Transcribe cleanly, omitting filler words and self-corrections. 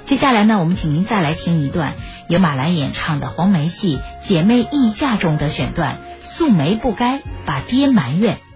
接下来呢，我们请您再来听一段由马兰演唱的黄梅戏《姐妹议嫁》中的选段：素梅不该把爹埋怨